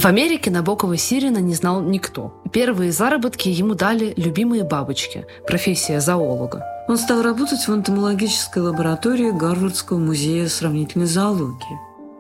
В Америке Набокова Сирина не знал никто. Первые заработки ему дали любимые бабочки, профессия зоолога. Он стал работать в энтомологической лаборатории Гарвардского музея сравнительной зоологии.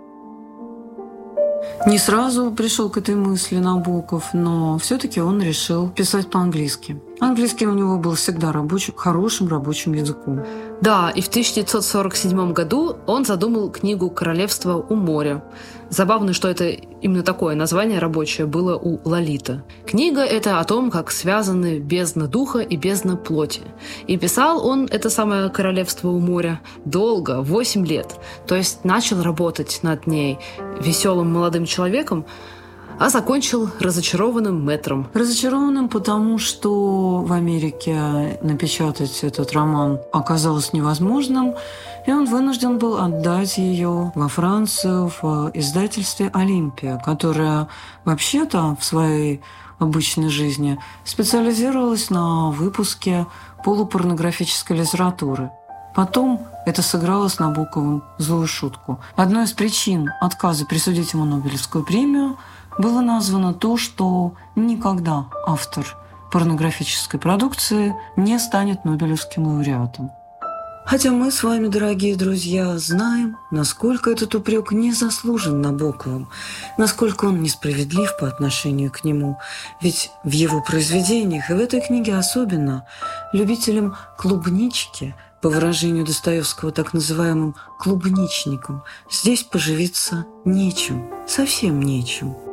Не сразу пришел к этой мысли Набоков, но все-таки он решил писать по-английски. Английский у него был всегда хорошим рабочим языком. Да, и в 1947 году он задумал книгу «Королевство у моря». Забавно, что это именно такое название рабочее было у Лолиты. Книга эта о том, как связаны бездна духа и бездна плоти. И писал он это самое «Королевство у моря» долго, 8 лет. То есть начал работать над ней веселым молодым человеком, а закончил разочарованным мэтром. Разочарованным, потому что в Америке напечатать этот роман оказалось невозможным, и он вынужден был отдать ее во Францию в издательстве «Олимпия», которое вообще-то в своей обычной жизни специализировалось на выпуске полупорнографической литературы. Потом это сыграло с Набоковым злую шутку. Одной из причин отказа присудить ему Нобелевскую премию было названо то, что никогда автор порнографической продукции не станет Нобелевским лауреатом. Хотя мы с вами, дорогие друзья, знаем, насколько этот упрек не заслужен Набоковым, насколько он несправедлив по отношению к нему. Ведь в его произведениях, и в этой книге особенно, любителям клубнички, по выражению Достоевского, так называемым клубничникам, здесь поживиться нечем, совсем нечем.